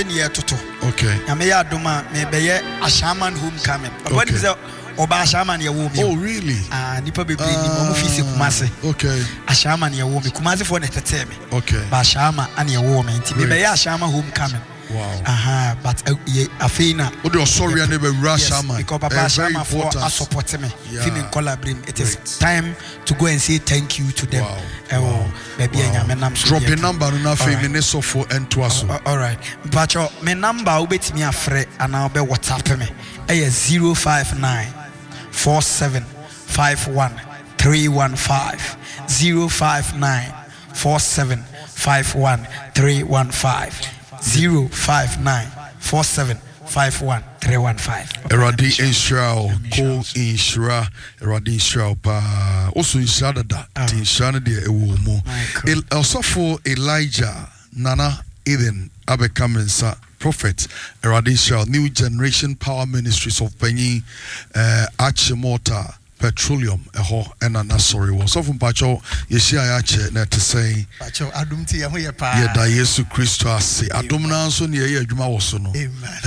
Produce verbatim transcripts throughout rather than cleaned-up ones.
year toto. Okay. Yameya adoma me beye ashaman homecoming. But what is oba ashaman ya wo me. Oh really? Ah nipa bebre ni mo fi se Kumase. Okay. Ashaman ya wo me. Kumase for na tete me. Okay. Ba ashama an ya wo me nti me beye ashama homecoming. Wow. Aha, but uh, yeah, afina. What you sorry and never rush shaman. Because Papa Shama for us support me. Feeling collaborating. It is time to go and say thank you to them. Wow. Wow. Baby, wow. Drop your number on our family so for and to us. All right. But your my number will be me a friend and I'll be WhatsApp me. A zero five nine four seven five one three one five zero five nine four seven five one three one five. Zero five nine four seven five one three one five. Eradi Israel, Ko Insra, Eradi Israel, pa. Also Insra da. Insra na de ewo mo. Also for Elijah, Nana Eden, Abekamensa, Prophet, Eradi Israel, New Generation Power Ministries of Penny, uh, Achimota. Petroleum eho ena na sorry was so from pacho yeshi ayache na to say pacho adum ti ho ye pa ye da Yesu Kristo ase adum na so ne ye adwuma wo so no amen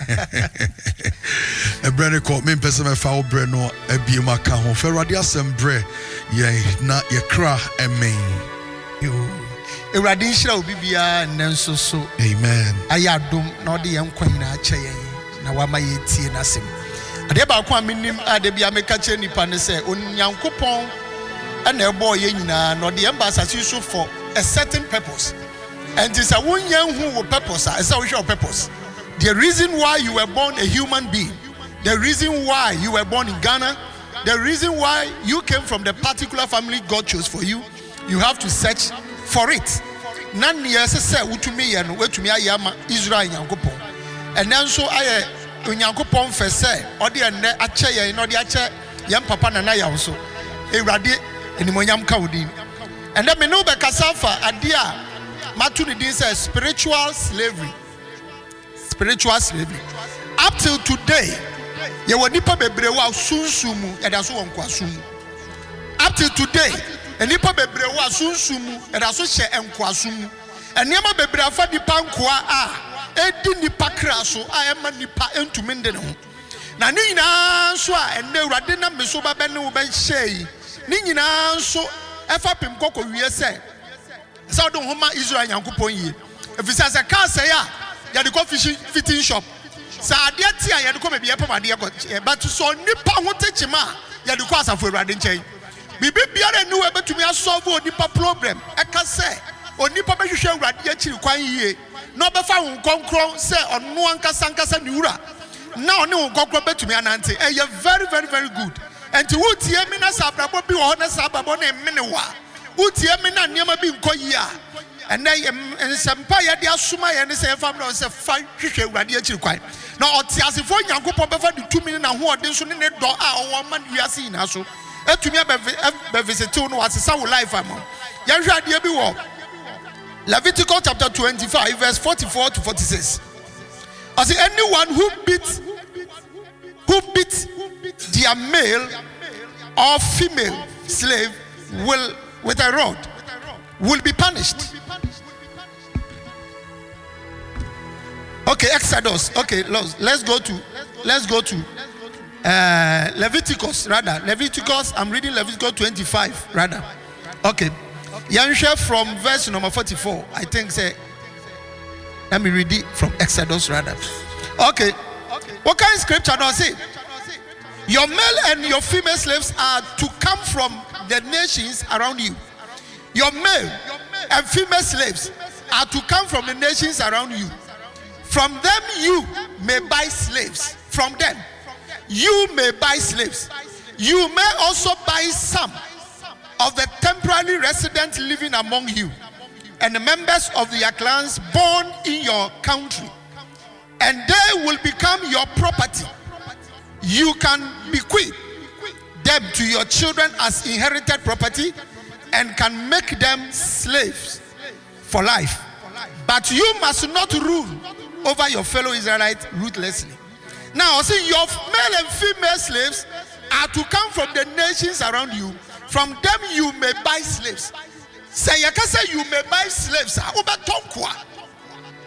e brene ko me pese me fa obre no abiem aka ho fe radi asem bre ye na ye kra emen yo ewradi nhira obi bia nenso so amen aya adum na ode ye nkwa nyina ache ye na wa ma ye tie na sem ade ba kwa minim ade bia meka che nipa ne se onyankopon na ebo ye nyina no de embassy so for a certain purpose and this a wonyan hu wo purpose is a wo purpose. The reason why you were born a human being, the reason why you were born in Ghana, the reason why you came from the particular family God chose for you, you have to search for it. Nan yes say utumi ye no wetumi ayama Israel nyankopon and then so aye Unyankopon fe se ode enne ache ye no de ache yam papa na na yawo so ewrade enimonyam ka odin and then me no be kasafa ade a matu ni din say spiritual slavery spiritual slavery up till today ye woni pa bebre wa sunsumu ye da so wonko asum up till today eni pa bebre wa sunsumu ye da so hye enko asum enema bebre afa di pankoa a edi nipa kraso a ema nipa entumi nde ne ho na ni nyina so a enne urade na meso ba be ne wo ben hyei ni nyina so efa pem kokko wie se se odo homa Israel nyankopon yi efisa se ka se ya ya de ko fishing fitting shop sa ade ti a ya de ko be be pam ade ko but so nipa ho techima ya de ko asafo urade nchen bibi biara ni we betumi asolve onipa problem e ka se onipa be hwehwe urade akiri kwan yie no be fa won konkron se onu ankasa ankasa ni wura na oni won konkron betumi anante e ye very very very good enti wo tie mi na sabrabo bi wo na sabrabo na emme ne wa wo tie mi na niam bi nkoyi a ene ensempa ye de asoma ye ne se fam na se fa hwehwe urade akiri kwan na otiasefo nyankopon be fa de tumi na ho ode so ne ne do a owo ma wiase ina so etumi be visit no wasesa wo life am ye hwe ade bi wo Leviticus chapter twenty-five, verse forty-four to forty-six. I say anyone who beats who beats their male or female slave will with a rod will be punished. Okay, Exodus. Okay, let's go to let's go to uh, Leviticus rather. Leviticus. I'm reading Leviticus twenty-five rather. Okay. Yansha from verse number forty-four. I think say let me read it from Exodus rather. Okay. Okay. What kind of scripture does it? Your male and your female slaves are to come from the nations around you. Your male and female slaves are to come from the nations around you. From them you may buy slaves. From them you may buy slaves. You may also buy some of the temporary residents living among you and the members of their clans born in your country, and they will become your property. You can bequeath them to your children as inherited property and can make them slaves for life. But you must not rule over your fellow Israelites ruthlessly. Now, see, your male and female slaves are to come from the nations around you. From them you may buy slaves. Say you can say you may buy slaves.